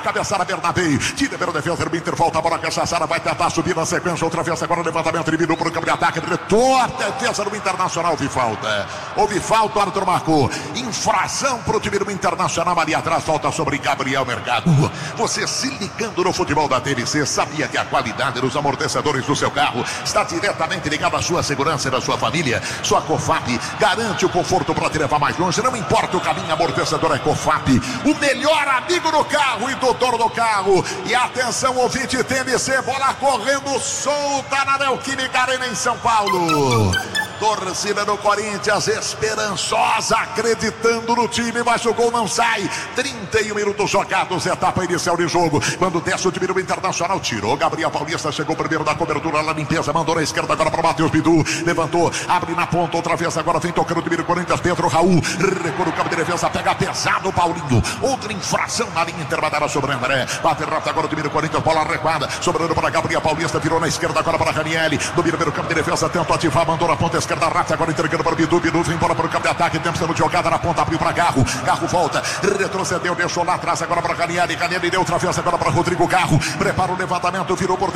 cabeçada Bernabei, tira pela defesa do Inter, volta a bola, Cachaçara vai tentar subir na sequência, outra vez agora o levantamento, ele virou para o campo de ataque, retorna, defesa do Internacional, houve falta, o árbitro marcou, infração para o time do Internacional, ali atrás, falta sobre Gabriel Mercado. Você se ligando no futebol da TNC, sabia que a qualidade dos amortecedores do seu carro está diretamente ligada à sua segurança e da sua família? Sua Cofap garante o conforto para te levar mais longe, não importa o caminho, amortecedor é Cofap, o melhor amigo do carro e do dono do carro. E atenção, ouvinte TNC, bola correndo solta na Neoquímica Arena em São Paulo. Torcida do Corinthians esperançosa, acreditando no time, mas o gol não sai. 31 minutos jogados, etapa inicial de jogo. Quando desce o time do Internacional, tirou Gabriel Paulista, chegou primeiro da cobertura na limpeza, mandou na esquerda agora para Matheus Bidu, levantou, abre na ponta, outra vez agora vem tocando o time do Corinthians, Pedro Raul, recua no campo de defesa, pega pesado o Paulinho, outra infração na linha intermediária sobre André, bate rápido agora o time do Corinthians, bola recuada, sobrando para Gabriel Paulista, virou na esquerda agora para Ranieri, domina pelo campo de defesa, tenta ativar, mandou na ponta esquerda, rápido agora entregando para Bidu, Bidu vem embora para o campo de ataque, tempo sendo jogada na ponta, abriu para Garro, Garro volta, retrocedeu, deixou lá atrás agora para Ranieri, Ranieri deu outra vez agora para Rodrigo Garro, prepara o levantamento, virou por